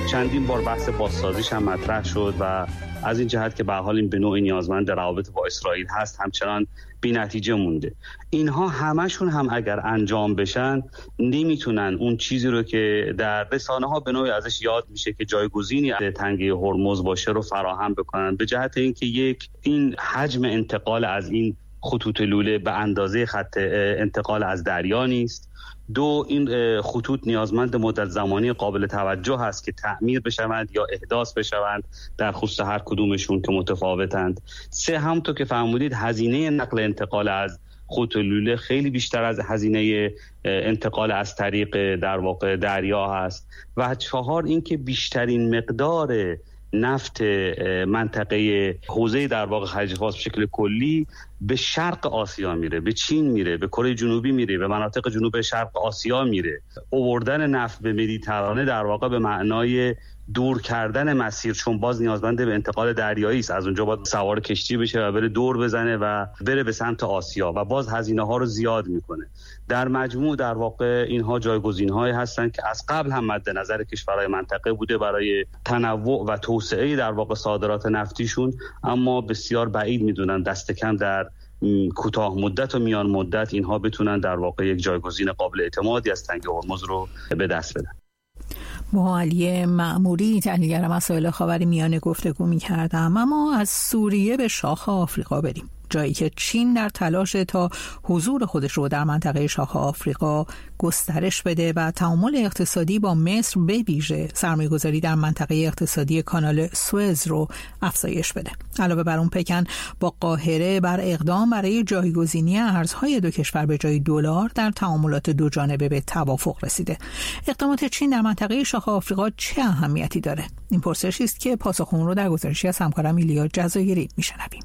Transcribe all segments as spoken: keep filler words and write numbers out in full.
چندین بار بحث بازسازیش هم مطرح شد و از این جهت که به حال این به نوعی نیازمند روابط با اسرائیل هست همچنان بی نتیجه مونده. اینها همشون هم اگر انجام بشن نمیتونن اون چیزی رو که در رسانه ها به نوعی ازش یاد میشه که جایگزینی از تنگه هرمز باشه رو فراهم بکنن، به جهت اینکه یک این حجم انتقال از این خطوط لوله به اندازه خط انتقال از دریا نیست. دو، این خطوط نیازمند مدت زمانی قابل توجه هست که تعمیر بشوند یا احداث بشوند در خصوص هر کدومشون که متفاوتند. سه، همونطور که فرمودید هزینه نقل انتقال از خطوط لوله خیلی بیشتر از هزینه انتقال از طریق در واقع دریا هست. و چهار، این که بیشترین مقدار نفت منطقه حوزه در واقع خلیج فارس به شکل کلی به شرق آسیا میره، به چین میره، به کره جنوبی میره، به مناطق جنوب شرق آسیا میره. آوردن نفت به مدیترانه در واقع به معنای دور کردن مسیر، چون باز نیازمند به انتقال دریایی است، از اونجا باید سوار کشتی بشه و بره دور بزنه و بره به سمت آسیا و باز هزینه ها رو زیاد میکنه. در مجموع در واقع اینها جایگزین هایی هستند که از قبل هم مد نظر کشورهای منطقه بوده برای تنوع و توسعه در واقع صادرات نفتیشون، اما بسیار بعید میدونن دست کم در کوتاه مدت و میان مدت اینها بتونن در واقع یک جایگزین قابل اعتمادی از تنگه هرمز رو به دست بدن. با علی معموری تحلیلگر مسائل خاورمیانه گفتگو می‌کردم. اما از سوریه به شاخ آفریقا بریم، جایی که چین در تلاش تا حضور خودش رو در منطقه شاخ آفریقا گسترش بده و تعامل اقتصادی با مصر به ویژه سرمایه‌گذاری در منطقه اقتصادی کانال سوئز رو افزایش بده. علاوه بر اون پکن با قاهره بر اقدام برای جایگزینی ارزهای دو کشور به جای دلار در تعاملات دو جانبه به توافق رسیده. اقدامات چین در منطقه شاخ آفریقا چه اهمیتی داره؟ این پرسشی است که پاسخ اون رو در گزارشی از همکارم ایلیا جزایری میشنویم.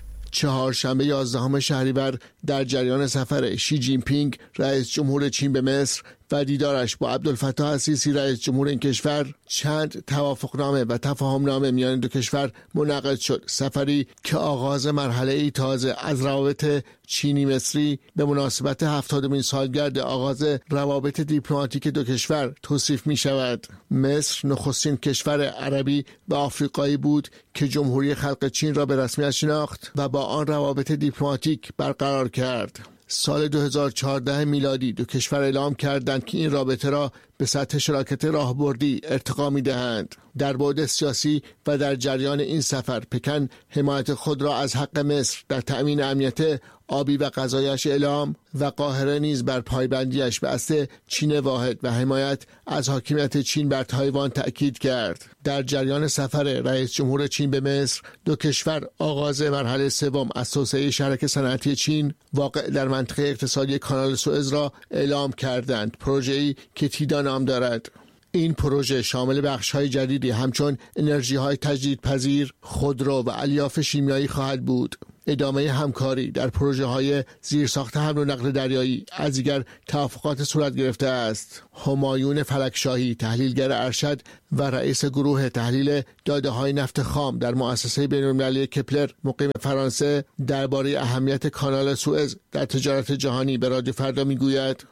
چهارشنبه یازدهم شهریور در جریان سفر شی جین پینگ رئیس جمهور چین به مصر و دیدارش با عبدالفتاح السیسی رئیس جمهور این کشور چند توافقنامه و تفاهمنامه میان دو کشور منعقد شد. سفری که آغاز مرحله‌ای تازه از روابط چینی مصری به مناسبت هفتادمین سالگرد آغاز روابط دیپلماتیک دو کشور توصیف می شود. مصر نخستین کشور عربی و آفریقایی بود که جمهوری خلق چین را به رسمیت شناخت و با آن روابط دیپلماتیک برقرار کرد. سال دو هزار و چهارده میلادی دو کشور اعلام کردند که این رابطه را به سطح شراکت راهبردی ارتقا می‌دهند. در بعد سیاسی و در جریان این سفر پکن حمایت خود را از حق مصر در تأمین امنیت آبی و غذایش اعلام و قاهره نیز بر پایبندیش به اصل چین واحد و حمایت از حاکمیت چین بر تایوان تأکید کرد. در جریان سفر رئیس جمهور چین به مصر دو کشور آغاز مرحله سوم از توسعه شرکت صنعتی چین واقع در منطقه اقتصادی کانال سوئز را اعلام کردند، پروژه‌ای که تیدا نام دارد. این پروژه شامل بخش‌های جدیدی همچون انرژی‌های تجدیدپذیر، خودرو و الیاف شیمیایی خواهد بود. ادامه همکاری در پروژه‌های زیرساخت حمل و نقل دریایی از دیگر توافقات صورت گرفته است. همایون فلکشاهی، تحلیلگر ارشد و رئیس گروه تحلیل داده‌های نفت خام در مؤسسه بین‌المللی کپلر مقیم فرانسه درباره اهمیت کانال سوئز در تجارت جهانی به رادیو فردا میگوید: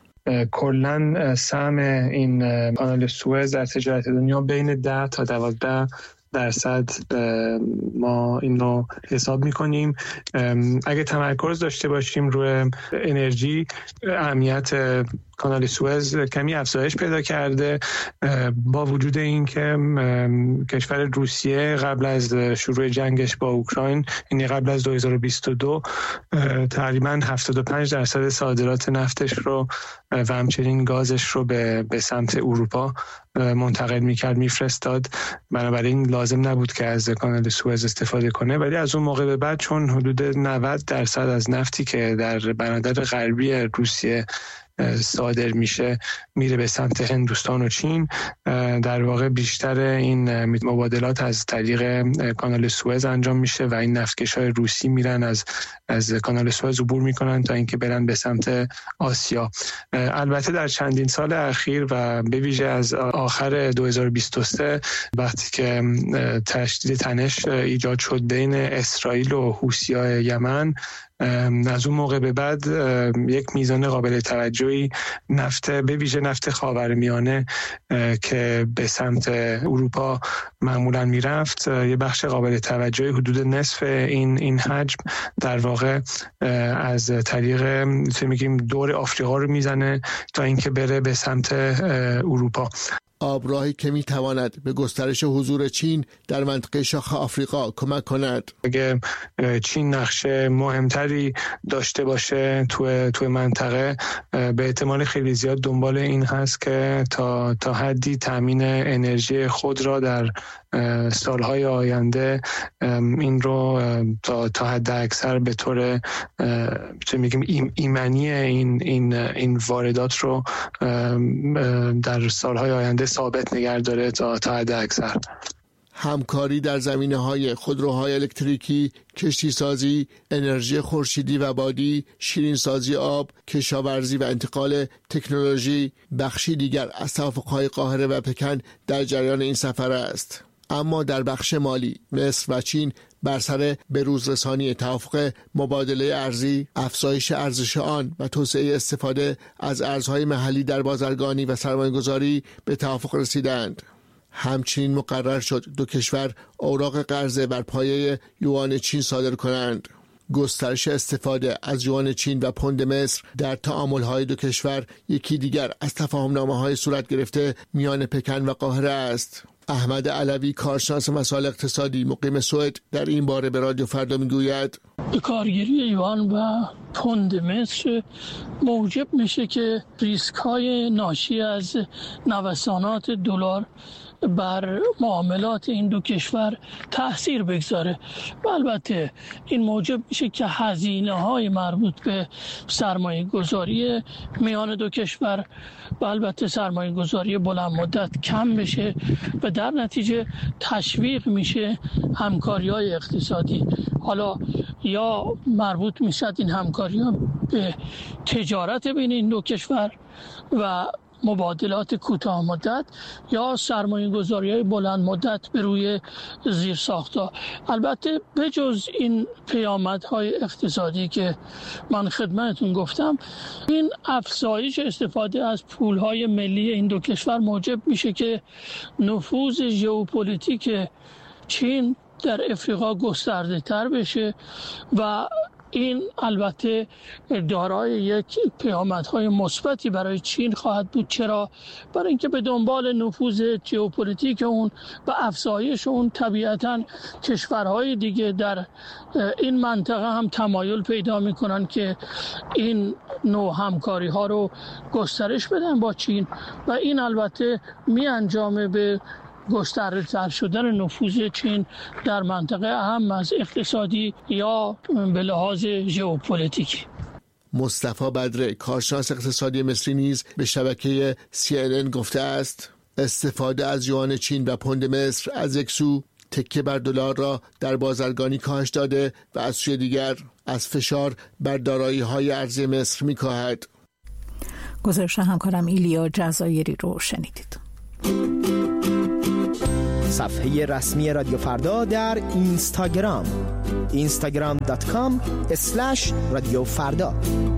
کلاً سهم این کانال سوئز در تجارت دنیا بین ده تا دوازده درصد ما این رو حساب میکنیم. اگه تمرکز داشته باشیم روی انرژی، اهمیت کانال سوئز کمی افزایش پیدا کرده با وجود این که کشور روسیه قبل از شروع جنگش با اوکراین، یعنی قبل از دو هزار و بیست و دو، تقریباً هفتاد و پنج درصد صادرات نفتش رو و همچنین گازش رو به به سمت اروپا منتقل میکرد، میفرستاد. بنابراین لازم نبود که از کانال سوئز استفاده کنه، ولی از اون موقع به بعد چون حدود نود درصد از نفتی که در بندر غربی روسیه صادر میشه میره به سمت هندوستان و چین، در واقع بیشتر این مبادلات از طریق کانال سوئز انجام میشه و این نفتکش‌های روسی میرن از از کانال سوئز عبور میکنن تا اینکه برن به سمت آسیا. البته در چندین سال اخیر و به ویژه از آخر دو هزار و بیست و سه وقتی که تشدید تنش ایجاد شد بین اسرائیل و حوثی‌های یمن، از اون موقع به بعد یک میزان قابل توجهی نفت به ویژه نفت خاورمیانه که به سمت اروپا معمولا میرفت، یه بخش قابل توجهی حدود نصف این این حجم در واقع از طریق میگیم دور آفریقا رو میزنه تا اینکه بره به سمت اروپا. آبراهی که میتواند به گسترش حضور چین در منطقه شاخ آفریقا کمک کند. اگه چین نقش مهمتری داشته باشه تو تو منطقه، به احتمال خیلی زیاد دنبال این هست که تا تا حدی تامین انرژی خود را در سالهای آینده این رو تا تا حد اکثر به طور چه میگیم ایمنی این این این واردات رو در سالهای آینده ثابت نگه داره تا تا حد اکثر. همکاری در زمینه‌های خودروهای الکتریکی، کشتیسازی، انرژی خورشیدی و بادی، شیرینسازی آب، کشاورزی و انتقال تکنولوژی بخشی دیگر از توافق‌های قاهره و پکن در جریان این سفر است. اما در بخش مالی، مصر و چین بر سر بروز رسانی توافق مبادله ارزی، افزایش ارزش آن و توسعه استفاده از ارزهای محلی در بازرگانی و سرمایه‌گذاری به توافق رسیدند. همچنین مقرر شد دو کشور اوراق قرضه بر پایه یوان چین صادر کنند. گسترش استفاده از یوان چین و پوند مصر در تعامل‌های دو کشور یکی دیگر از تفاهم‌نامه‌های صورت گرفته میان پکن و قاهره است. احمد علوی، کارشناس مسائل اقتصادی مقیم سوئد، در این باره به رادیو فردا میگوید کارگیری یوان و پوند مصر موجب میشه که ریسک‌های ناشی از نوسانات دلار بر معاملات این دو کشور تأثیر بگذاره و البته این موجب میشه که هزینه‌های مربوط به سرمایه گذاری میان دو کشور و البته سرمایه گذاری بلند مدت کم بشه و در نتیجه تشویق میشه همکاری‌های اقتصادی. حالا یا مربوط میشد این همکاری‌ها به تجارت بین این دو کشور و مبادلات کوتاه مدت یا سرمایه گذاری‌های بلند مدت به روی زیرساخت‌ها. البته بجز این پیامدهای اقتصادی که من خدمتتون گفتم، این افزایش استفاده از پول‌های ملی این دو کشور موجب میشه که نفوذ ژئوپلیتیک چین در افریقا گسترده تر بشه و این البته دارای یک پیامدهای مثبتی برای چین خواهد بود. چرا؟ برای اینکه به دنبال نفوذ ژئوپلیتیک اون و افزایش اون طبیعتاً کشورهای دیگه در این منطقه هم تمایل پیدا میکنن که این نوع همکاری ها رو گسترش بدن با چین و این البته می انجامه به گسترده تر شدن نفوذ چین در منطقه اهم از اقتصادی یا به لحاظ ژئوپلیتیکی. مصطفی بدره، کارشناس اقتصادی مصری، نیز به شبکه سی ان ان گفته است استفاده از یوان چین و پوند مصر از یک سو تکیه بر دلار را در بازرگانی کاهش داده و از سوی دیگر از فشار بر دارایی‌های ارزی مصر می‌کاهد. گزارش همکارم ایلیا جزایری رو شنیدید. صفحه رسمی رادیو فردا در اینستاگرام اینستاگرام دات کام اسلش رادیو فردا.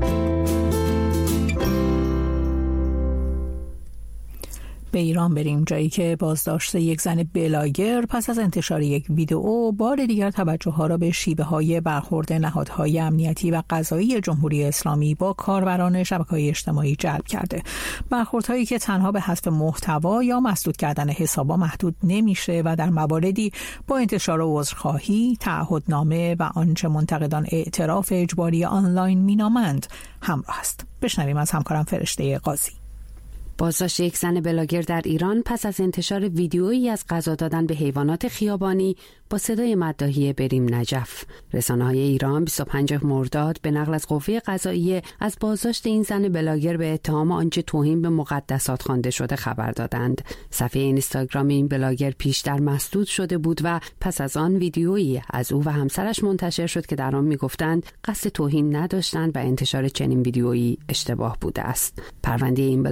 به ایران بریم، جایی که بازداشت یک زن بلاگر پس از انتشار یک ویدئو بار دیگر توجه ها را به شیوه های برخورد نهادهای امنیتی و قضایی جمهوری اسلامی با کاربران شبکه‌های اجتماعی جلب کرده. برخوردهایی که تنها به حذف محتوا یا مسدود کردن حساب‌ها محدود نمیشه و در مواردی با انتشار عذرخواهی، تعهدنامه و آنچه منتقدان اعتراف اجباری آنلاین مینامند همراه است. بشنویم از همکارم فرشته قاضی. بازداشت یک زن بلاگر در ایران پس از انتشار ویدیویی از غذا دادن به حیوانات خیابانی با صدای مداحی بریم نجف. رسانه‌های ایران بیست و پنجم مرداد به نقل از قوه قضاییه از بازداشت این زن بلاگر به اتهام آنچه توهین به مقدسات خوانده شده خبر دادند. صفحه اینستاگرام این بلاگر پیشتر مسدود شده بود و پس از آن ویدیویی از او و همسرش منتشر شد که در آن می‌گفتند قصد توهین نداشتند و انتشار چنین ویدیویی اشتباه بوده است. پرونده این بلاگر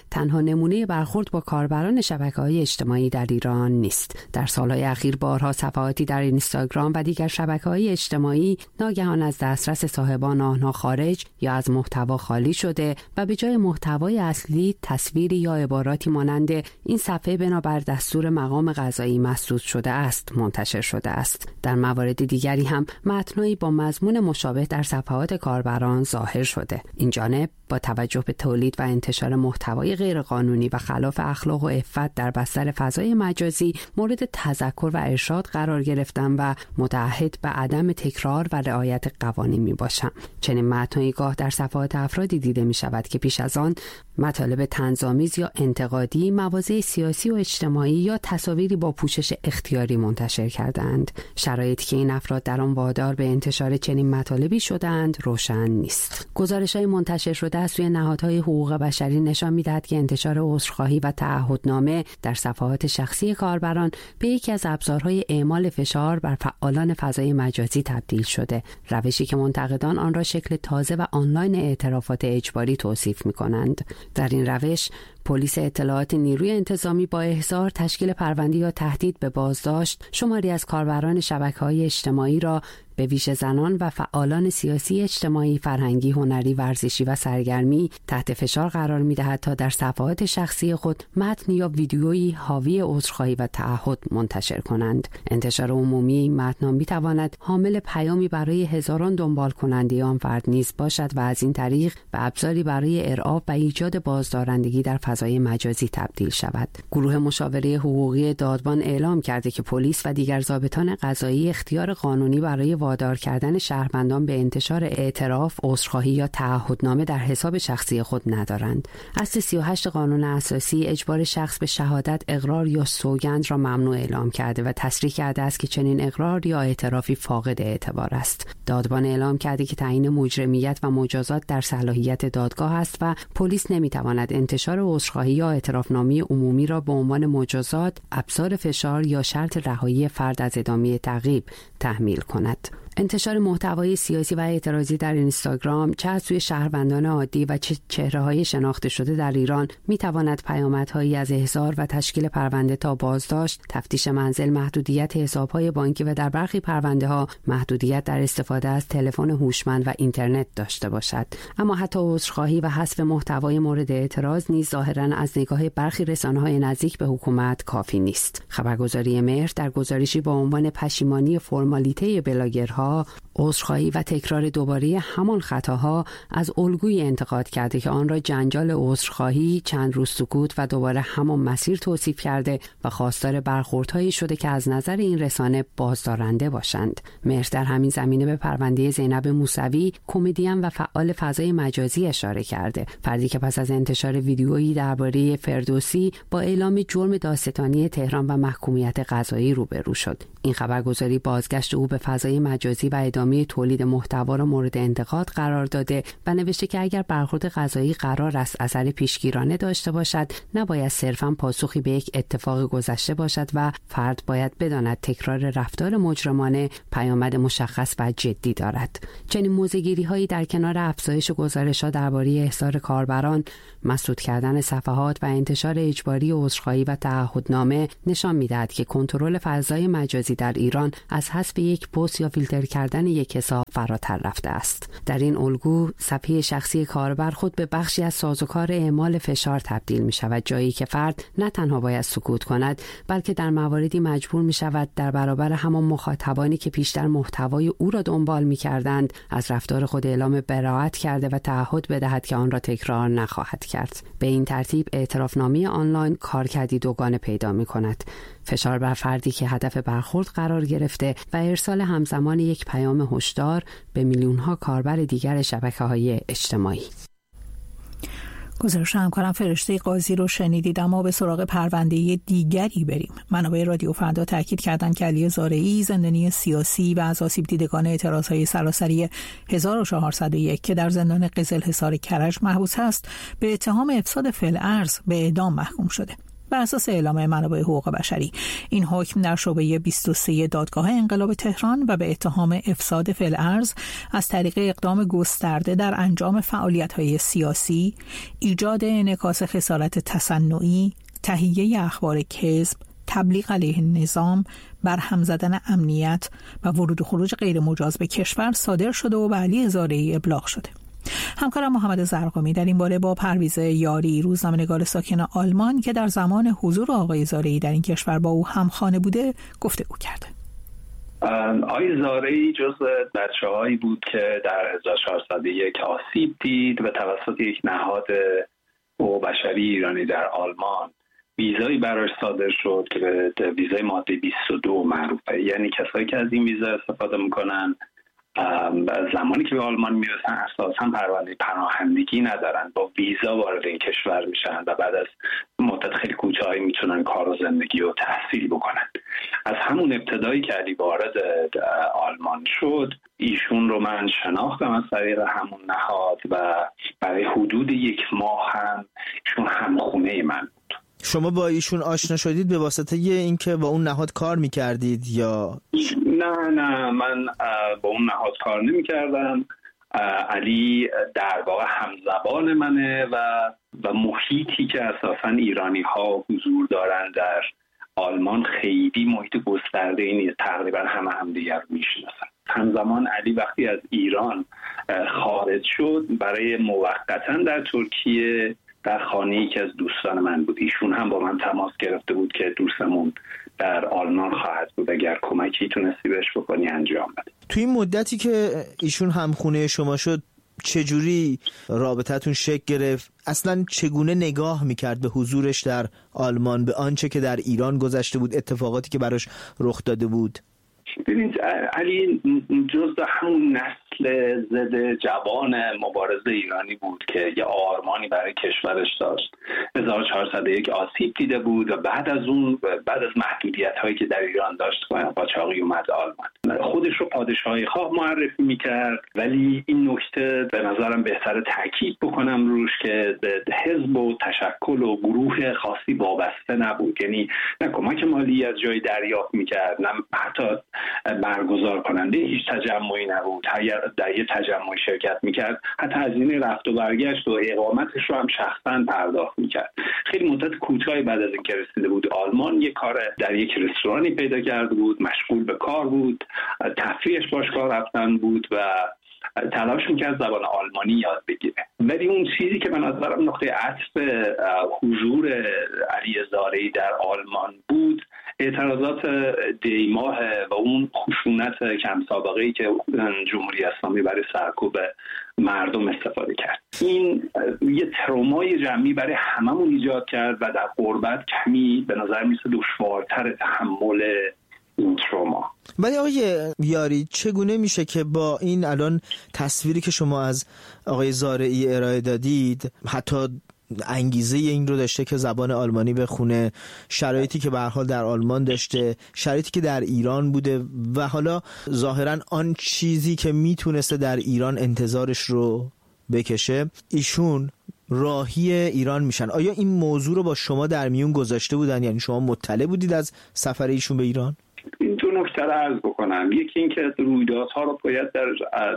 تنها نمونه برخورد با کاربران شبکه‌های اجتماعی در ایران نیست. در سالهای اخیر بارها صفحاتی در اینستاگرام و دیگر شبکه‌های اجتماعی ناگهان از دسترس صاحبان آنها خارج یا از محتوا خالی شده و به جای محتوای اصلی تصویری یا عباراتی مانند این صفحه بنابر دستور مقام قضایی مسدود شده است منتشر شده است. در موارد دیگری هم متن‌هایی با مضمون مشابه در صفحات کاربران ظاهر شده. این جانب با توجه به تولید و انتشار محتوای غیرقانونی و خلاف اخلاق و عفت در بستر فضای مجازی مورد تذکر و ارشاد قرار گرفتن و متعهد به عدم تکرار و رعایت قوانین می باشم. چنین متن‌هایی گاه در صفحات افرادی دیده می شود که پیش از آن مطالب طنزآمیز یا انتقادی، مواضع سیاسی و اجتماعی یا تصاویری با پوشش اختیاری منتشر کردند. شرایطی که این افراد در آن وادار به انتشار چنین مطالبی شدند روشن نیست. گزارش‌های منتشر شده از سوی نهادهای حقوق بشری نشان می‌دهد که انتشار عذرخواهی و تعهدنامه در صفحات شخصی کاربران به یکی از ابزارهای اعمال فشار بر فعالان فضای مجازی تبدیل شده، روشی که منتقدان آن را شکل تازه و آنلاین اعترافات اجباری توصیف می‌کنند. در این روش پلیس اطلاعات نیروی انتظامی با احضار، تشکیل پرونده یا تهدید به بازداشت شماری از کاربران شبکه‌های اجتماعی را به ویژه زنان و فعالان سیاسی، اجتماعی، فرهنگی، هنری، ورزشی و سرگرمی تحت فشار قرار می‌دهد تا در صفحات شخصی خود متن یا ویدیویی حاوی عذرخواهی و تعهد منتشر کنند. انتشار عمومی این متن‌ها می‌تواند حامل پیامی برای هزاران دنبال کننده آن فرد نیز باشد و از این طریق به ابزاری برای ارعاب و ایجاد بازدارندگی در فضای مجازی تبدیل شود. گروه مشاوره حقوقی دادبان اعلام کرده که پلیس و دیگر ضابطان قضایی اختیار قانونی برای وادار کردن شهروندان به انتشار اعتراف، عذرخواهی یا تعهدنامه در حساب شخصی خود ندارند. اصل سی و هشت قانون اساسی اجبار شخص به شهادت، اقرار یا سوگند را ممنوع اعلام کرده و تصریح کرده است که چنین اقرار یا اعترافی فاقد اعتبار است. دادبان اعلام کرده که تعیین مجرمیت و مجازات در صلاحیت دادگاه است و پلیس نمیتواند انتشار عذرخواهی یا اعترافنامه عمومی را به عنوان مجازات، ابزار فشار یا شرط رهایی فرد از ادامه تعقیب تحمیل کند. انتشار محتوای سیاسی و اعتراضی در اینستاگرام چه از سوی شهروندان عادی و چه چهره‌های شناخته شده در ایران می‌تواند پیامدهایی از احضار و تشکیل پرونده تا بازداشت، تفتیش منزل، محدودیت حساب‌های بانکی و در برخی پرونده‌ها محدودیت در استفاده از تلفن هوشمند و اینترنت داشته باشد. اما حتی عذرخواهی و حذف محتوای مورد اعتراض نیز ظاهراً از نگاه برخی رسانه‌های نزدیک به حکومت کافی نیست. خبرگزاری مهر در گزارشی با عنوان پشیمانی فرمالیته بلاگرها، عذرخواهی و تکرار دوباره همان خطاها از الگوی انتقاد کرده که آن را جنجال عذرخواهی، چند روز سکوت و دوباره همان مسیر توصیف کرده و خواستار برخوردهایی شده که از نظر این رسانه بازدارنده باشند. مهر در همین زمینه به پرونده زینب موسوی، کمدین و فعال فضای مجازی اشاره کرده، فردی که پس از انتشار ویدیویی درباره فردوسی با اعلام جرم دادستانی تهران و محکومیت قضایی روبرو شد. این خبرگزاری بازگشت او به فضای مجازی و ادامه تولید محتوا را مورد انتقاد قرار داده و نوشته که اگر برخورد قضایی قرار است اثر پیشگیرانه داشته باشد، نباید صرفاً پاسخی به یک اتفاق گذشته باشد و فرد باید بداند تکرار رفتار مجرمانه پیامد مشخص و جدی دارد. چنین موضع‌گیری‌هایی در کنار افزایش گزارش‌ها درباره احضار کاربران، مسدود کردن صفحات و انتشار اجباری عذرخواهی و تعهدنامه نشان می‌دهد که کنترل فضای مجازی در ایران از حذف یک پست یا فیلتر کردن یک حساب فراتر رفته است. در این الگو صفحه شخصی کاربر خود به بخشی از سازوکار اعمال فشار تبدیل می شود، جایی که فرد نه تنها باید سکوت کند بلکه در مواردی مجبور می شود در برابر همان مخاطبانی که پیشتر محتوای او را دنبال می کردند از رفتار خود اعلام براءت کرده و تعهد بدهد که آن را تکرار نخواهد کرد. به این ترتیب اعترافنامه آنلاین کارکردی دوگانه پیدا می کند: فشار بر فردی که هدف برخورد قرار گرفته و ارسال همزمان یک پیام هشدار به میلیون‌ها کاربر دیگر شبکه‌های اجتماعی. گزارش همکارم فرشته قاضی رو شنیدید، اما به سراغ پرونده دیگری بریم. منابع رادیو فردا تاکید کردند که علی زارعی، زندانی سیاسی و از آسیب دیدگان اعتراض‌های سراسری هزار و چهارصد و یک که در زندان قزلحصار کرج محبوس است، به اتهام افساد فی الارض به اعدام محکوم شده. بر اساس اعلام منابع حقوق بشری. این حکم در شعبه بیست و سه دادگاه انقلاب تهران و به اتهام افساد فی‌الارض از طریق اقدام گسترده در انجام فعالیت‌های سیاسی، ایجاد انعکاس خسارت تصنعی، تهیه اخبار کذب، تبلیغ علیه نظام، برهم زدن امنیت و ورود و خروج غیر مجاز به کشور صادر شده و به علی زارعی ابلاغ شده. همکارم محمد زرقامی در این باره با پرویز یاری، روزنامه‌نگار ساکن آلمان که در زمان حضور آقای زارعی در این کشور با او همخانه بوده، گفتگو کرده. آقای زارعی جزو بچه‌هایی بود که در هزار و چهارصد و یک آسیب دید و توسط یک نهاد حقوق بشری ایرانی در آلمان ویزایی براش صادر شد که به ویزای ماده بیست و دو معروفه. یعنی کسایی که از این ویزا استفاده میکنن زمانی که به آلمان میرسن اساساً پرونده پناهندگی ندارن، با ویزا وارد این کشور میشن و بعد از مدت خیلی کوتاهی میتونن کار و زندگی و تحصیل بکنن. از همون ابتدایی که علی وارد آلمان شد، ایشون رو من شناختم از طریق همون نهاد و برای حدود یک ماه هم ایشون همخونه من بود. شما با ایشون آشنا شدید به واسطه اینکه با اون نهاد کار میکردید یا؟ نه نه من با اون نهاد کار نمیکردم. علی در واقع همزبان منه و و محیطی که اساساً ایرانی ها حضور دارن در آلمان خیلی محیط گسترده نیست، تقریبا همه همدیگر رو میشناسن. همزمان علی وقتی از ایران خارج شد برای موقتا در ترکیه در خانه‌ای که از دوستان من بود. ایشون هم با من تماس گرفته بود که دوستمون در آلمان خواهد بود، اگر کمکی تونستی بهش بکنی انجام بده. توی این مدتی که ایشون هم خونه شما شد چجوری رابطتون شکل گرفت؟ اصلا چگونه نگاه میکرد به حضورش در آلمان، به آنچه که در ایران گذشته بود، اتفاقاتی که براش رخ داده بود؟ ببینید علی جزء همون نسل ضد جوان مبارز ایرانی بود که یه آرمانی برای کشورش داشت. هزار و چهارصد و یک آسیب دیده بود و بعد از اون بعد از محدودیت هایی که در ایران داشت قاچاقی اومد آلمان. خودش رو پادشاهی خواه معرفی میکرد، ولی این نکته به نظرم بهتره تاکید بکنم روش که به حزب و تشکل و گروه خاصی وابسته نبود. یعنی نه کمک مالی از جایی دریافت میکرد، نه حتی برگزار کننده هیچ تجمعی نبود. در یه تجمعی شرکت میکرد، حتی هزینه رفت و برگشت و اقامتش رو هم شخصا پرداخت میکرد. خیلی مدت کوتاهی بعد از اینکه رسیده بود آلمان یک کار در یک رستورانی پیدا کرده بود، مشغول به کار بود، تفریحش باشگاه رفتن بود و تلاش میکرد زبان آلمانی یاد بگیره. ولی اون چیزی که به نظرم نقطه عطف حضور علی زارعی در آلمان بود اعتراضات دیماه و اون خشونت کم سابقه‌ای که جمهوری اسلامی برای سرکوب مردم استفاده کرد. این یه ترومای جمعی برای هممون ایجاد کرد و در غربت کمی به نظر میسه دشوارتر تحمل این تروما. ولی آقای یاری چگونه میشه که با این الان تصویری که شما از آقای زارعی ارائه دادید، حتی انگیزه این رو داشته که زبان آلمانی بخونه، شرایطی که به هر حال در آلمان داشته، شرایطی که در ایران بوده و حالا ظاهرا آن چیزی که میتونسته در ایران انتظارش رو بکشه، ایشون راهی ایران میشن. آیا این موضوع رو با شما در میون گذاشته بودن؟ یعنی شما مطلع بودید از سفر ایشون به ایران؟ این دو نکته رو عرض بکنم. یکی این که رویدادها رو باید در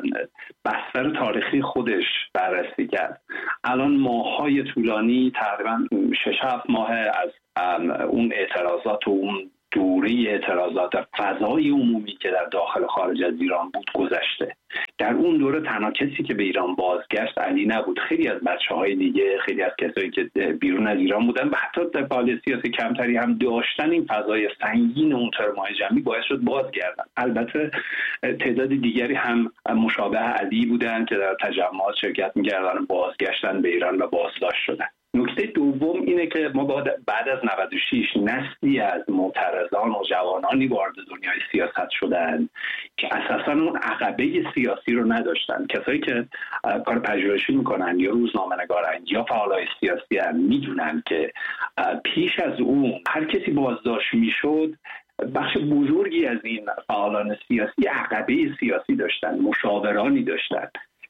بستر تاریخی خودش بررسی کرد. الان ماه‌های طولانی، تقریبا شش هفت ماه از اون اعتراضات و اون دوره اعتراضات فضای عمومی که در داخل و خارج از ایران بود گذشته. در اون دوره تنها کسی که به ایران بازگشت علی نبود. خیلی از بچه‌های دیگه، خیلی از کسایی که بیرون از ایران بودن و حتی در فعالیت سیاسی کمتری هم داشتن، این فضای سنگین اون ترمای جمعی باعث شد بازگردن. البته تعداد دیگری هم مشابه علی بودن که در تجمعات شرکت می‌کردن، بازگشتن به ایران و بازداشت شدن. نکته دوم اینه که ما بعد از نود و شش نسلی از معترضان و جوانانی وارد دنیای سیاست شدن که اساساً اون عقبه سیاسی رو نداشتن. کسایی که کار پژوهشی میکنن یا روزنامه‌نگارن یا فعالای سیاسی هم میدونن که پیش از اون هر کسی بازداشت میشد، بخش بزرگی از این فعالان سیاسی عقبه سیاسی داشتن، مشاورانی داشتن.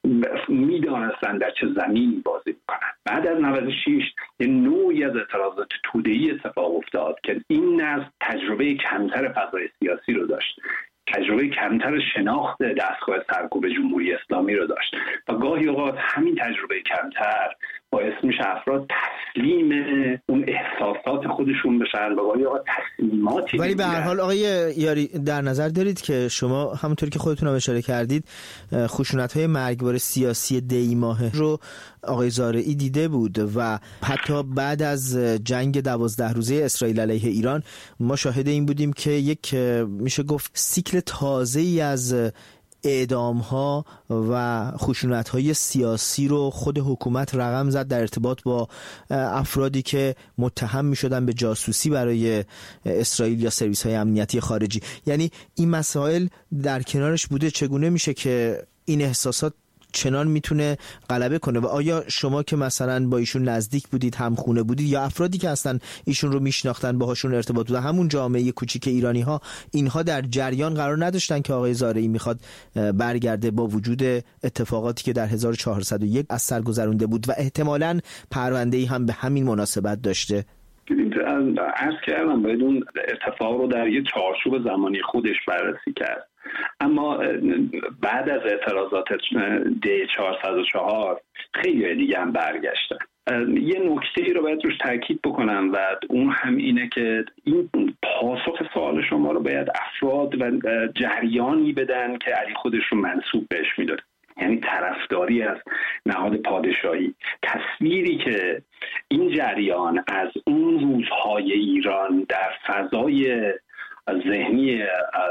میدانستن در چه زمینی بازی میکنن. بعد از نود و شش یه نوعی از اعتراضات توده‌ای اتفاق افتاد که این نسل تجربه کمتر فضای سیاسی رو داشت، تجربه کمتر شناخت دستگاه سرکوب جمهوری اسلامی رو داشت و گاهی اوقات همین تجربه کمتر باعث میشه افراد تسلیم اون احساسات خودشون بشن و گاهی اوقات تصمیماتی. ولی به هر حال آقای یاری در نظر دارید که شما همونطور که خودتون هم اشاره کردید خشونت‌های مرگبار سیاسی دی ماهه رو آقای زارعی دیده بود و حتی بعد از جنگ دوازده روزه اسرائیل علیه ایران ما شاهد این بودیم که یک میشه گفت سیکل تازه‌ای از اعدام‌ها و خشونت‌های سیاسی رو خود حکومت رقم زد در ارتباط با افرادی که متهم می‌شدن به جاسوسی برای اسرائیل یا سرویس‌های امنیتی خارجی. یعنی این مسائل در کنارش بوده. چگونه میشه که این احساسات چنان میتونه غلبه کنه و آیا شما که مثلا با ایشون نزدیک بودید، همخونه بودید، یا افرادی که اصلا ایشون رو میشناختن باهاشون ارتباط بوده، همون جامعه کوچیک ایرانی ها، اینها در جریان قرار نداشتن که آقای زارعی میخواد برگرده با وجود اتفاقاتی که در هزار و چهارصد و یک از سر گذرونده بود و احتمالاً پرونده‌ای هم به همین مناسبت داشته؟ عرض کردم باید اون اتفاق رو در یه چارچوب زمانی خودش بررسی کرد. اما بعد از اعتراضات دی چهارصد و چهار خیلی دیگه هم برگشتن. یه نکته‌ای رو باید روش تاکید بکنم و اون هم اینه که این پاسخ سوال شما رو باید افراد و جریانی بدن که علی خودش رو منسوب بهش میداره، یعنی طرفداری از نهاد پادشاهی. تصویری که این جریان از اون روزهای ایران در فضای ذهنی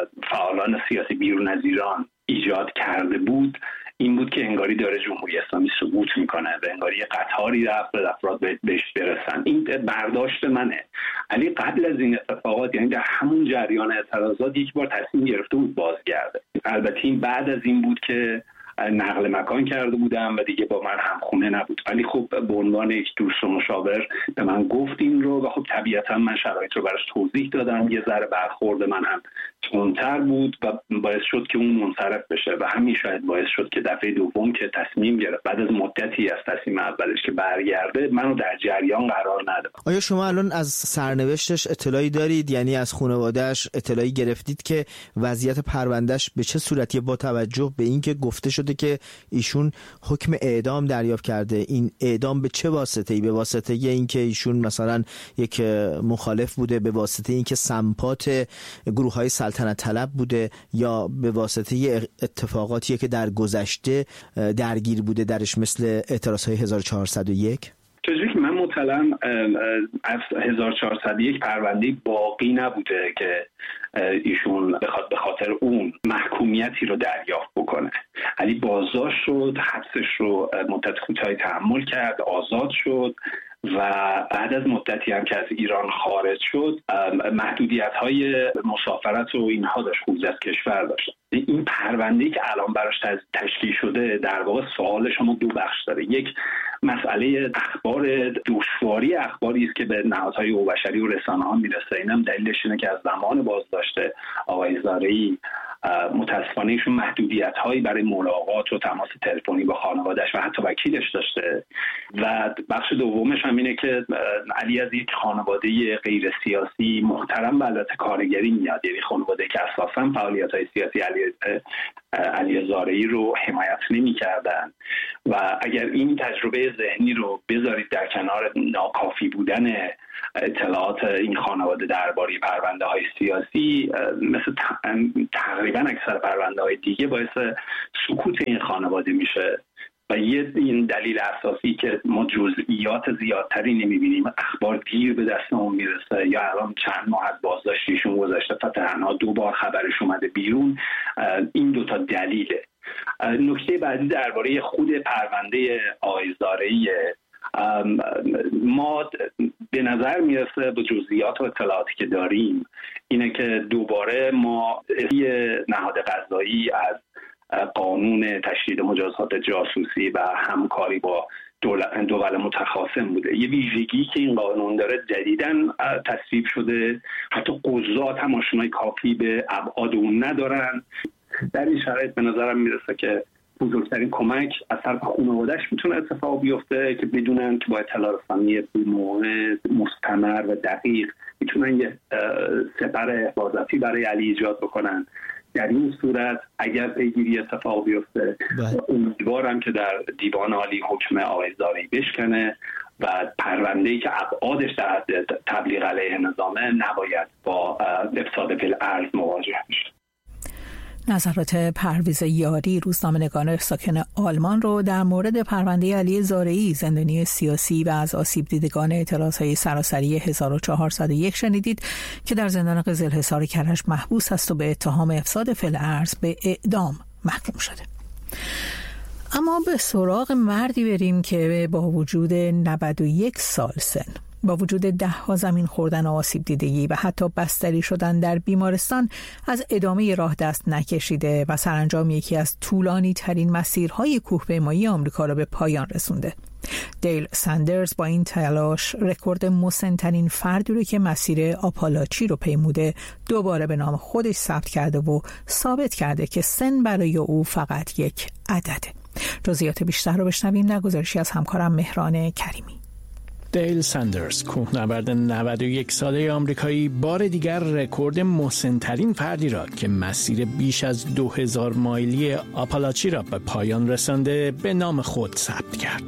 فعالان سیاسی بیرون از ایران ایجاد کرده بود این بود که انگاری داره جمهوری اسلامی سقوط میکنه و انگاری قطاری رفت و افراد بهش برسن. این برداشت منه. علی قبل از این اتفاقات، یعنی در همون جریان اعتراضات، یک بار تصمیم گرفته بود بازگرده. البته این بعد از این بود که نقل مکان کرده بودم و دیگه با من همخونه نبود، ولی خب به عنوان یک دوست و مشاور به من گفت این رو و خب طبیعتا من شرایط رو براش توضیح دادم. یه ذره برخورد من هم تندتر بود و باعث شد که اون منصرف بشه و همین شاید باعث شد که دفعه دوم که تصمیم گرفت بعد از مدتی از تصمیم اولش که برگرده منو در جریان قرار نداد. آیا شما الان از سرنوشتش اطلاعی دارید؟ یعنی از خانواده‌اش اطلاعی گرفتید که وضعیت پروندهش به چه صورتیه با توجه به اینکه گفته شده که ایشون حکم اعدام دریافت کرده؟ این اعدام به چه واسطه‌ای؟ به واسطه اینکه ایشون مثلا یک مخالف بوده، به واسطه اینکه سمپات گروه‌های سلطنت طلب بوده، یا به واسطه اتفاقاتی که در گذشته درگیر بوده درش مثل اعتراضهای هزار و چهارصد و یک؟ چیزی که من مطلعم از هزار و چهارصد و یک پرونده باقی نبوده که ایشون بخواد به خاطر اون محکومیتی رو دریافت بکنه. علی بازداشت شد، حبسش رو مدت کوتاهی تحمل کرد، آزاد شد و بعد از مدتی هم که از ایران خارج شد محدودیت‌های مسافرت و اینها داشت، خروج از کشور داشت. این پرونده‌ای که الان براش تشکیل شده در واقع سوال شما دو بخش داره. یک، مسئله اخبار دشواری اخباری است که به نهادهای حقوق بشری و رسانه‌ها میرسه. اینم دلیلش اینه که از زمان بازداشت آقای زارعی متاسفانه ایشون محدودیت‌هایی برای ملاقات و تماس تلفنی با خانواده‌اش و حتی وکیلش داشته. و بخش دومش هم اینه که علی از یک خانواده غیر سیاسی محترم و البته کارگری میاد، یعنی خانواده که اساساً فعالیت‌های سیاسی علی علی زارعی رو حمایت نمی‌کردن و اگر این تجربه ذهنی رو بذارید در کنار ناکافی بودن اطلاعات این خانواده درباره پرونده‌های سیاسی، مثل تقریبا اکثر پرونده‌های دیگه باعث سکوت این خانواده میشه. و یه این دلیل اساسی که ما جزئیات زیادتری نمیبینیم، اخبار دیر به دستمون میرسه، یا الان چند ماه از بازداشتیشون گذشته تا تنها دو بار خبرش اومده بیرون، این دوتا دلیله. نکته بعدی درباره خود پرونده آقای زارعی، ما به نظر میرسه با جزئیات و اطلاعاتی که داریم اینه که دوباره ما یه نهاد قضایی از قانون تشدید مجازات جاسوسی و همکاری با دول متخاصم بوده. یه ویژگی که این قانون داره جدیداً تصویب شده، حتی قضات هم آشنایی کافی به ابعاد اون ندارن. در این شرایط به نظرم میرسه که بزرگترین کمک از طرف خانواده‌اش میتونه اتفاق بیفته که بدونن که با اطلاع رسانی مستمر و دقیق میتونن یه سپر حفاظتی برای علی ایجاد بکنن. در این صورت اگر پیگیری اتفاق بیفته امیدوارم که در دیوان عالی حکم آقای زارعی بشکنه و پرونده‌ای که ابعادش در حد تبلیغ علیه نظامه نباید با افساد فی‌الارض مواجه بشه. نظرات پرویز یاری، روزنامه‌نگار ساکن آلمان رو در مورد پرونده علی زارعی، زندانی سیاسی و از آسیب دیدگان اعتراض‌های سراسری هزار و چهارصد و یک شنیدید که در زندان قزلحصار کرج محبوس است و به اتهام افساد فی‌الارض به اعدام محکوم شده. اما به سراغ مردی بریم که با وجود نود و یک سال سن، با وجود ده ها زمین خوردن و آسیب دیدگی و حتی بستری شدن در بیمارستان از ادامه راه دست نکشیده و سرانجام یکی از طولانی ترین مسیرهای کوهپیمایی آمریکا را به پایان رسونده. دیل ساندرز با این تلاش رکورد مسن‌ترین فردی رو که مسیر آپالاچی رو پیموده دوباره به نام خودش ثبت کرده و ثابت کرده که سن برای او فقط یک عدده. جزئیات بیشتر رو بشنویم در گزارشی از همکارم مهران کریمی. دیل ساندرز، کوهنورد نود و یک ساله آمریکایی، بار دیگر رکورد مسن‌ترین فردی را که مسیر بیش از دو هزار مایلی آپالاچی را به پایان رسانده به نام خود ثبت کرد.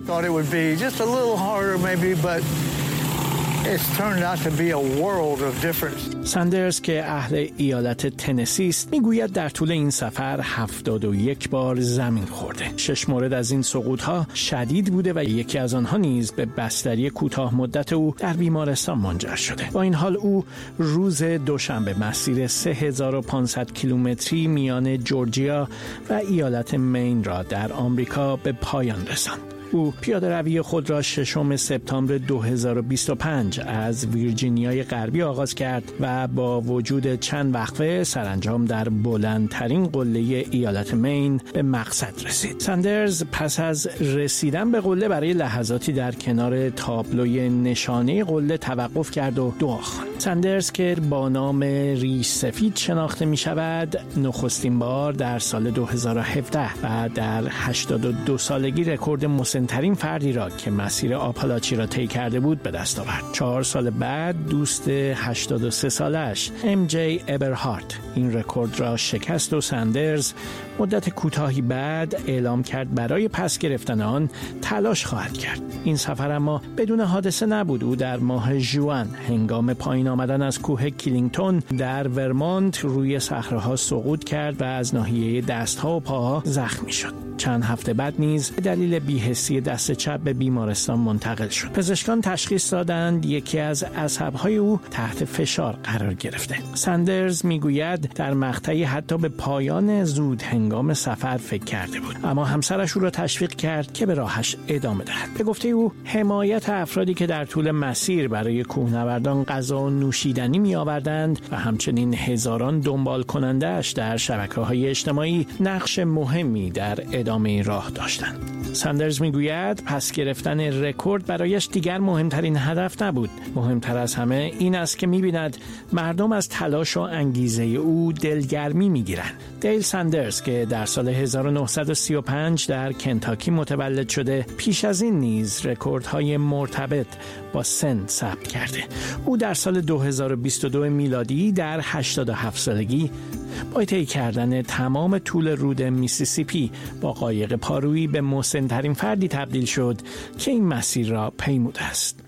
ساندرز که اهل ایالت تنسی است میگوید در طول این سفر هفتاد و یک بار زمین خورده. شش مورد از این سقوط‌ها شدید بوده و یکی از آنها نیز به بستری کوتاه مدت او در بیمارستان منجر شده. با این حال او روز دوشنبه مسیر سه هزار و پانصد کیلومتری میان جورجیا و ایالت مین را در آمریکا به پایان رساند. او پیاده روی خود را ششم سپتامبر دو هزار و بیست و پنج از ویرجینیای غربی آغاز کرد و با وجود چند وقفه سرانجام در بلندترین قله ایالت مین به مقصد رسید. ساندرز پس از رسیدن به قله برای لحظاتی در کنار تابلوی نشانه قله توقف کرد و دعا خواند. ساندرز که با نام ریش سفید شناخته می شود، نخستین بار در سال دو هزار و هفده و در هشتاد و دو سالگی رکورد مسن‌ترین فردی را که مسیر آپالاچی را طی کرده بود به دست آورد. چهار سال بعد دوست هشتاد و سه سالش ام جی ابرهارت این رکورد را شکست و ساندرز مدت کوتاهی بعد اعلام کرد برای پس گرفتن آن تلاش خواهد کرد. این سفر اما بدون حادثه نبود. او در ماه ژوئن هنگام پایین آمدن از کوه کلینگتون در ورمانت روی صخره‌ها سقوط کرد و از ناحیه دست‌ها و پاها زخمی شد. چند هفته بعد نیز به دلیل بی‌حسی دست چپ به بیمارستان منتقل شد. پزشکان تشخیص دادند یکی از عصب‌های او تحت فشار قرار گرفته. ساندرز میگوید در مقطعی حتی به پایان زود هنگام سفر فکر کرده بود، اما همسرش او را تشویق کرد که به راهش ادامه دهد. به گفته او حمایت افرادی که در طول مسیر برای کوهنوردان غذا و نوشیدنی می آوردند و همچنین هزاران دنبال کننده‌اش در شبکه‌های اجتماعی نقش مهمی در ادامه این راه داشتند. ساندرز میگوید پس گرفتن رکورد برایش دیگر مهمترین هدف نبود. مهمتر از همه این است که می‌بیند مردم از تلاش و انگیزه او دلگرمی می‌گیرند. دیل ساندرز که در سال هزار و نهصد و سی و پنج در کنتاکی متولد شده، پیش از این نیز رکوردهای مرتبط با سن ثبت کرده. او در سال دو هزار و بیست و دو میلادی در هشتاد و هفت سالگی با طی کردن تمام طول رود میسیسیپی با قایق پارویی به مسن‌ترین فردی تبدیل شد که این مسیر را پیموده است.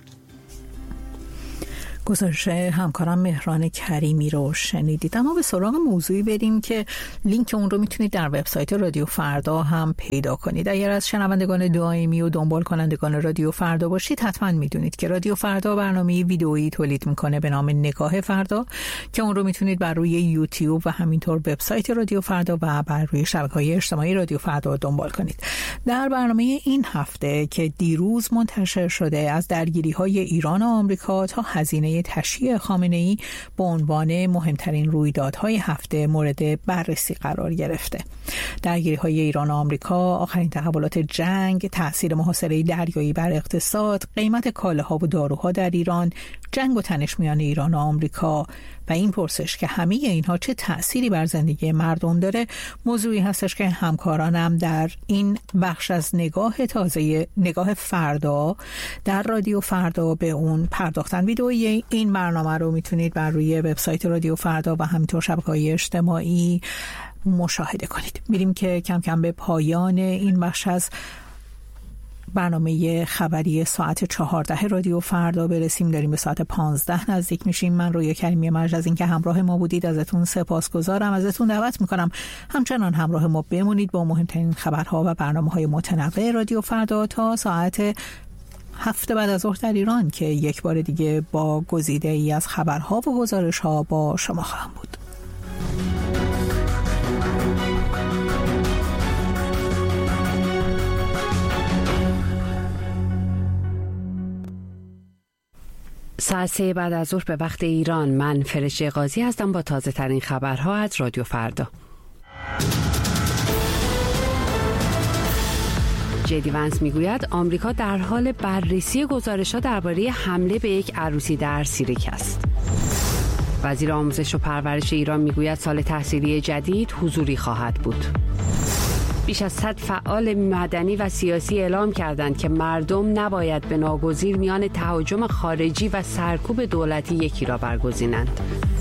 گزارش همکارم مهران کریمی رو شنیدید. اما به سراغ موضوعی بریم که لینک اون رو میتونید در وبسایت رادیو فردا هم پیدا کنید. اگر از شنوندگان دائمی و دنبال کنندگان رادیو فردا باشید، حتما میدونید که رادیو فردا برنامه ویدئویی تولید میکنه به نام نگاه فردا که اون رو میتونید بر روی یوتیوب و همینطور وبسایت رادیو فردا و بر روی شبکه‌های اجتماعی رادیو فردا دنبال کنید. در برنامه این هفته که دیروز منتشر شده، از درگیری‌های ایران و آمریکا تا هزینه برنامه تشییع خامنه‌ای به عنوان مهمترین رویدادهای هفته مورد بررسی قرار گرفته. درگیری‌های ایران و آمریکا، آخرین تحولات جنگ، تأثیر محاصره دریایی بر اقتصاد، قیمت کالاها و داروها در ایران، جنگ و تنش میان ایران و آمریکا و این پرسش که همه اینها چه تأثیری بر زندگی مردم داره، موضوعی هستش که همکارانم در این بخش از نگاه تازه، نگاه فردا در رادیو فردا به اون پرداختن. ویدئوی این برنامه رو میتونید بر روی وبسایت رادیو فردا و همینطور شبکه‌های اجتماعی مشاهده کنید. میریم که کم کم به پایان این بخش از برنامه خبری ساعت چهارده رادیو فردا برسیم. داریم به ساعت پانزده نزدیک میشیم. من رویا کریمی مرج از این که همراه ما بودید ازتون سپاسگزارم. ازتون دعوت میکنم همچنان همراه ما بمونید با مهمترین خبرها و برنامه‌های متنوع رادیو فردا تا ساعت هفت بعد از ظهر در ایران که یک بار دیگه با گزیده ای از خبرها و گزارش‌ها با شما خواهم بود. ساعت سه بعد از ظهر به وقت ایران. من فرشته قاضی هستم با تازه ترین خبرها از رادیو فردا. جدی ونس میگوید آمریکا در حال بررسی گزارش‌ها درباره حمله به یک عروسی در سیریک است. وزیر آموزش و پرورش ایران میگوید سال تحصیلی جدید حضوری خواهد بود. بیش از صد فعال مدنی و سیاسی اعلام کردند که مردم نباید به ناگزیر میان تهاجم خارجی و سرکوب دولتی یکی را برگزینند.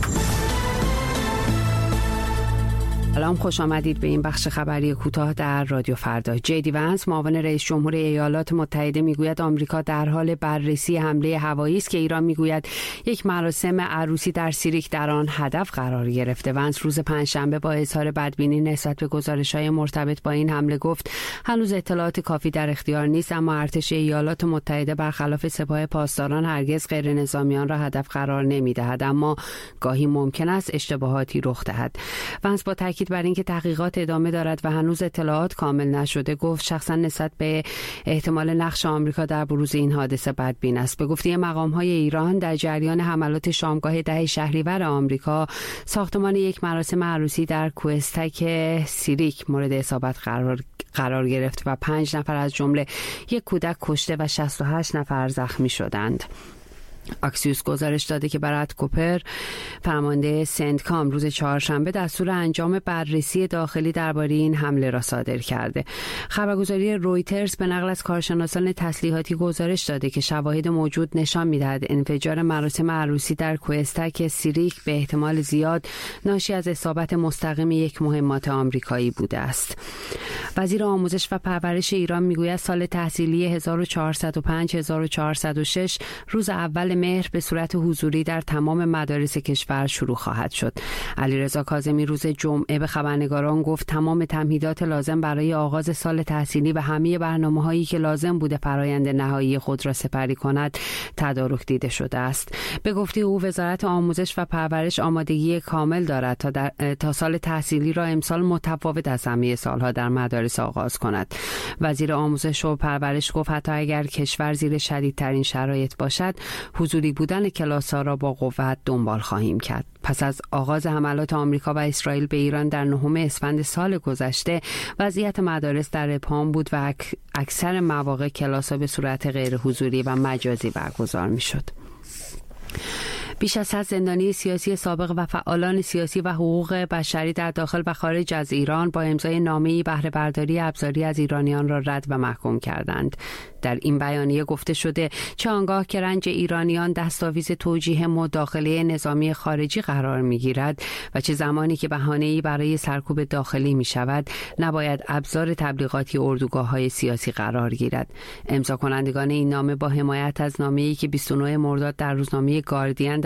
سلام، خوش آمدید به این بخش خبری کوتاه در رادیو فردا. جدی ونس معاون رئیس جمهور ایالات متحده میگوید آمریکا در حال بررسی حمله هوایی است که ایران میگوید یک مراسم عروسی در سیریک در آن هدف قرار گرفته. ونس روز پنجشنبه با اظهار بدبینی نسبت به گزارش‌های مرتبط با این حمله گفت هنوز اطلاعات کافی در اختیار نیست، اما ارتش ایالات متحده برخلاف سپاه پاسداران هرگز غیر نظامیان را هدف قرار نمی‌دهد، اما گاهی ممکن است اشتباهاتی رخ دهد. ونس با تاکید بر اینکه تحقیقات ادامه دارد و هنوز اطلاعات کامل نشده گفت شخصا نسبت به احتمال نقش آمریکا در بروز این حادثه بدبین است. به گفته مقام‌های ایران در جریان حملات شامگاه ده شهریور آمریکا ساختمان یک مراسم عروسی در کوهستک سیریک مورد اصابت قرار قرار گرفت و پنج نفر از جمله یک کودک کشته و شصت و هشت نفر زخمی شدند. اکسیوس گزارش داده که برات کوپر فرمانده سنتکام روز چهارشنبه دستور انجام بررسی داخلی درباره این حمله را صادر کرده. خبرگزاری رویترز به نقل از کارشناسان تسلیحاتی گزارش داده که شواهد موجود نشان می‌دهد انفجار مراسم عروسی در کوهستک سیریک به احتمال زیاد ناشی از اصابت مستقیم یک مهمات آمریکایی بوده است. وزیر آموزش و پرورش ایران میگوید سال تحصیلی هزار و چهارصد و پنج هزار و چهارصد و شش روز اول مهر به صورت حضوری در تمام مدارس کشور شروع خواهد شد. علیرضا کاظمی روز جمعه به خبرنگاران گفت تمام تمهیدات لازم برای آغاز سال تحصیلی و همه برنامه‌هایی که لازم بوده فرآیند نهایی خود را سپری کند تدارک دیده شده است. به گفته او وزارت آموزش و پرورش آمادگی کامل دارد تا, در... تا سال تحصیلی را امسال متفاوت از همه سالها در مدارس آغاز کند. وزیر آموزش و پرورش گفت حتی اگر کشور زیر شدیدترین شرایط باشد حضوری بودن کلاس‌ها را با قوت دنبال خواهیم کرد. پس از آغاز حملات آمریکا و اسرائیل به ایران در نهم اسفند سال گذشته وضعیت مدارس در ابهام بود و اکثر مواقع کلاس‌ها به صورت غیر حضوری و مجازی برگزار می‌شد. بیش از صد زندانی سیاسی سابق و فعالان سیاسی و حقوق بشری در داخل و خارج از ایران با امضای نامه‌ای بهره برداری ابزاری از ایرانیان را رد و محکوم کردند. در این بیانیه گفته شده چه آنگاه که رنج ایرانیان دستاویز توجیه مداخله نظامی خارجی قرار می‌گیرد و چه زمانی که بهانه‌ای برای سرکوب داخلی می‌شود نباید ابزار تبلیغاتی اردوگاه‌های سیاسی قرار گیرد. امضا کنندگان این نامه با حمایت از نامه‌ای که بیست و نه مرداد در روزنامه گاردین در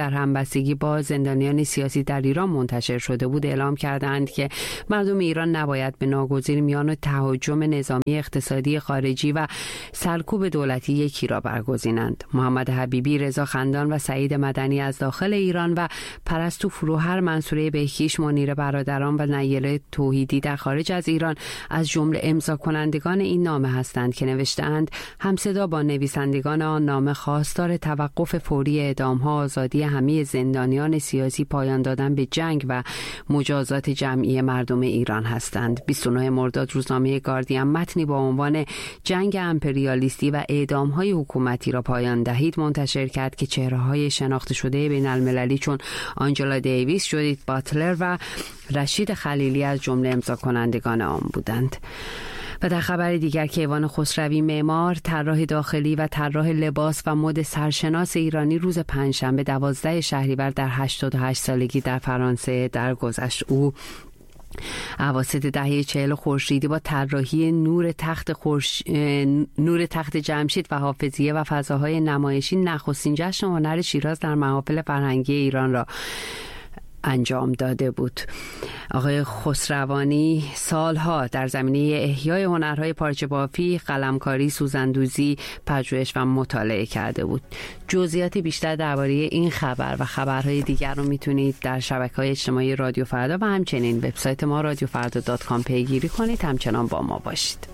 در همبستگی با زندانیان سیاسی در ایران منتشر شده بود اعلام کردند که مردم ایران نباید به ناگزیر میان تهاجم نظامی، اقتصادی، خارجی و سرکوب دولتی یکی را برگزینند. محمد حبیبی، رضا خندان و سعید مدنی از داخل ایران و پرستو فروهر، منصوره بهکیش، منیر برادران و نیله توحیدی در خارج از ایران از جمله امضا کنندگان این نامه هستند که نوشته‌اند همصدا با نویسندگان آن نامه خواستار توقف فوری اعدام‌ها، آزادی همه زندانیان سیاسی، پایان دادن به جنگ و مجازات جمعی مردم ایران هستند. بیست و نهم مرداد روزنامه گاردین متنی با عنوان جنگ امپریالیستی و اعدام‌های حکومتی را پایان دهید منتشر کرد که چهره‌های شناخته شده بین‌المللی چون آنجلا دیویس، جودیت باتلر و رشید خلیلی از جمله امضا کنندگان آن بودند. و در خبر دیگر کیوان خسروی، معمار، طراح داخلی و طراح لباس و مد سرشناس ایرانی، روز پنجشنبه دوازده شهریور در هشتاد و هشت سالگی در فرانسه درگذشت. او اواسط دهه چهل خورشیدی با طراحی نور تخت خورش... نور تخت جمشید و حافظیه و فضاهای نمایشی نخستین جشن هنر شیراز در محافل فرهنگی ایران را انجام داده بود. آقای خسروانی سالها در زمینه احیای هنرهای پارچه بافی، قلمکاری، سوزندوزی، پژوهش و مطالعه کرده بود. جزئیات بیشتر درباره این خبر و خبرهای دیگر رو میتونید در شبکه‌های اجتماعی رادیو فردا و همچنین وبسایت ما رادیو فردا دات کام پیگیری کنید. همچنان با ما باشید.